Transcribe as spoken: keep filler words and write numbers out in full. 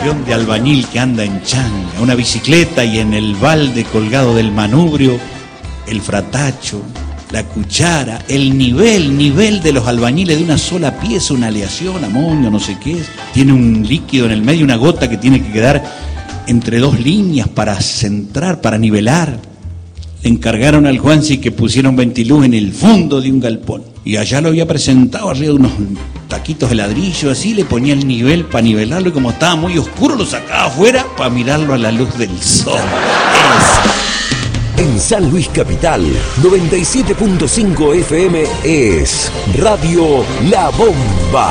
profesión de albañil que anda en changa, una bicicleta y en el balde colgado del manubrio, el fratacho, la cuchara, el nivel, nivel de los albañiles de una sola pieza, una aleación, amonio, no sé qué es. Tiene un líquido en el medio, una gota que tiene que quedar entre dos líneas para centrar, para nivelar. Le encargaron al Juansi que pusiera un ventiluz en el fondo de un galpón. Y allá lo había presentado arriba de unos taquitos de ladrillo, así le ponía el nivel para nivelarlo y como estaba muy oscuro lo sacaba afuera para mirarlo a la luz del sol. En San Luis Capital, noventa y siete punto cinco F M es Radio La Bomba.